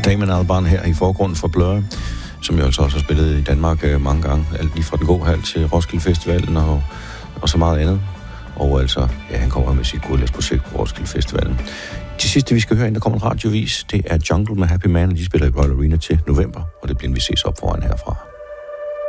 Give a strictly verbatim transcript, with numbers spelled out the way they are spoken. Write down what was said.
Damon Albarn her i forgrunden for Blur, som jo altså også har spillet i Danmark øh, mange gange, alt lige fra den gode halv til Roskilde Festivalen og, og så meget andet. Og altså, ja, han kommer med sit Gorillaz-projekt på Roskilde Festivalen. Til sidste, vi skal høre ind, der kommer en radiovis, det er Jungle med Happy Man, og de spiller i Royal Arena til november, og det bliver en, vi ses op foran herfra.